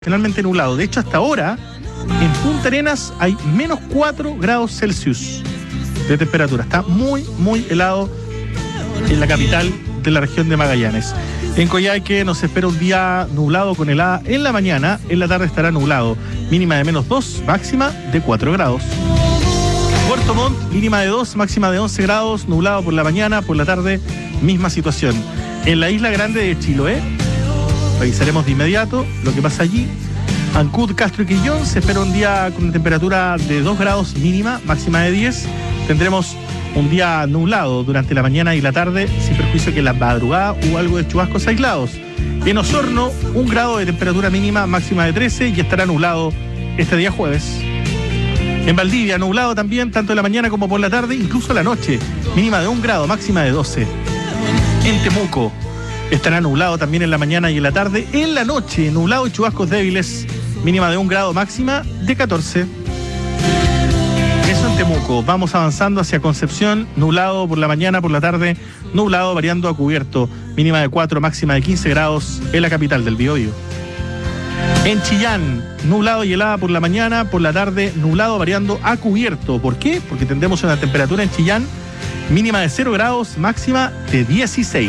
Finalmente nublado. De hecho, hasta ahora, en Punta Arenas hay menos 4 grados Celsius de temperatura. Está muy, muy helado en la capital de la región de Magallanes. En Coyhaique nos espera un día nublado con helada en la mañana. En la tarde estará nublado. Mínima de menos 2, máxima de 4 grados. Puerto Montt, mínima de 2, máxima de 11 grados. Nublado por la mañana, por la tarde, misma situación. En la isla grande de Chiloé, revisaremos de inmediato lo que pasa allí. Ancud, Castro y Quillón se espera un día con una temperatura de 2 grados mínima, máxima de 10. Tendremos un día nublado durante la mañana y la tarde, sin perjuicio que en la madrugada hubo algo de chubascos aislados. En Osorno, 1 grado de temperatura mínima, máxima de 13 y estará nublado este día jueves. En Valdivia, nublado también, tanto en la mañana como por la tarde, incluso la noche, mínima de 1 grado, máxima de 12. En Temuco, estará nublado también en la mañana y en la tarde. En la noche, nublado y chubascos débiles, mínima de 1 grado, máxima de 14. Eso en Temuco. Vamos avanzando hacia Concepción, nublado por la mañana, por la tarde, nublado variando a cubierto, mínima de 4, máxima de 15 grados en la capital del Biobío. En Chillán, nublado y helada por la mañana, por la tarde, nublado variando a cubierto. ¿Por qué? Porque tendremos una temperatura en Chillán mínima de 0 grados, máxima de 16.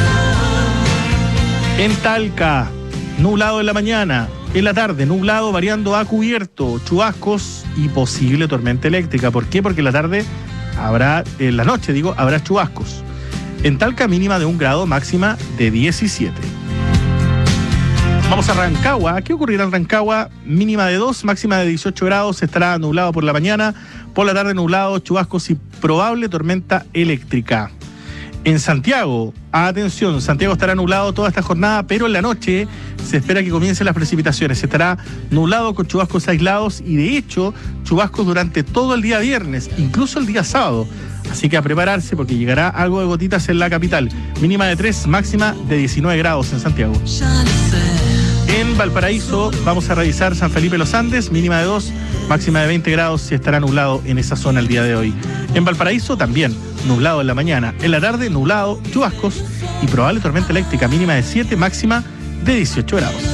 En Talca, nublado en la mañana, en la tarde, nublado variando a cubierto, chubascos y posible tormenta eléctrica. ¿Por qué? Porque en la tarde en la noche habrá chubascos. En Talca, mínima de 1 grado, máxima de 17. Vamos a Rancagua. ¿Qué ocurrirá en Rancagua? Mínima de 2, máxima de 18 grados, estará nublado por la mañana, por la tarde nublado, chubascos y probable tormenta eléctrica. En Santiago, atención, Santiago estará nublado toda esta jornada, pero en la noche se espera que comiencen las precipitaciones. Estará nublado con chubascos aislados y de hecho chubascos durante todo el día viernes, incluso el día sábado. Así que a prepararse porque llegará algo de gotitas en la capital. Mínima de 3, máxima de 19 grados en Santiago. En Valparaíso vamos a revisar San Felipe Los Andes, mínima de 2, máxima de 20 grados y estará nublado en esa zona el día de hoy. En Valparaíso también, nublado en la mañana, en la tarde nublado, chubascos y probable tormenta eléctrica, mínima de 7, máxima de 18 grados.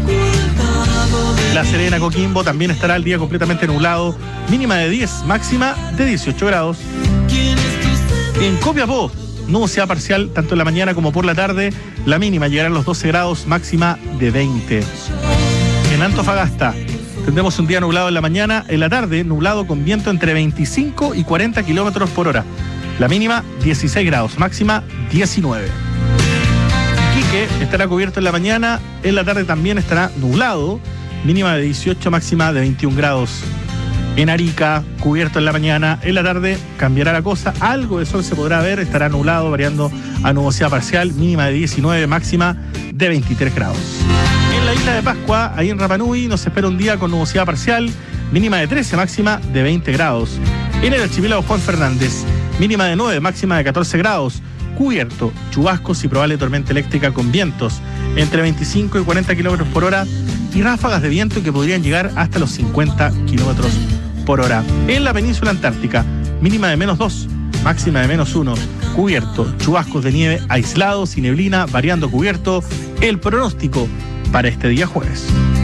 La Serena, Coquimbo también estará el día completamente nublado, mínima de 10, máxima de 18 grados. En Copiapó, nubosidad parcial tanto en la mañana como por la tarde, la mínima llegará a los 12 grados, máxima de 20. En Antofagasta tendremos un día nublado en la mañana, en la tarde nublado con viento entre 25 y 40 kilómetros por hora. La mínima 16 grados, máxima 19. Iquique estará cubierto en la mañana, en la tarde también estará nublado, mínima de 18, máxima de 21 grados. En Arica, cubierto en la mañana, en la tarde cambiará la cosa, algo de sol se podrá ver, estará nublado, variando a nubosidad parcial, mínima de 19, máxima de 23 grados. En la isla de Pascua, ahí en Rapa Nui, nos espera un día con nubosidad parcial, mínima de 13, máxima de 20 grados. En el archipiélago Juan Fernández, mínima de 9, máxima de 14 grados, cubierto, chubascos y probable tormenta eléctrica con vientos entre 25 y 40 kilómetros por hora y ráfagas de viento que podrían llegar hasta los 50 kilómetros por hora. En la península antártica, mínima de menos 2, máxima de menos 1, cubierto, chubascos de nieve aislados y neblina, variando cubierto, el pronóstico para este día jueves.